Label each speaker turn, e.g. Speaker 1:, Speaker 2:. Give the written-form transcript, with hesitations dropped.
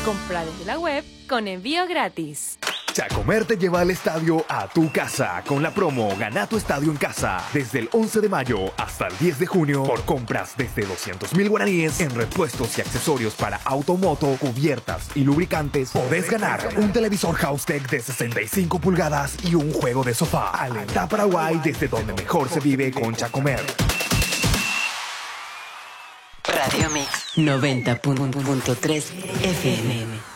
Speaker 1: Compra desde la web con envío gratis.
Speaker 2: Chacomer te lleva al estadio a tu casa con la promo Gana tu estadio en casa desde el 11 de mayo hasta el 10 de junio por compras desde 200,000 guaraníes en repuestos y accesorios para automoto, cubiertas y lubricantes. Podés ganar un televisor Houstek de 65 pulgadas y un juego de sofá. Alentá Paraguay desde donde mejor se vive con Chacomer.
Speaker 3: Radio Mix 90.3 FM.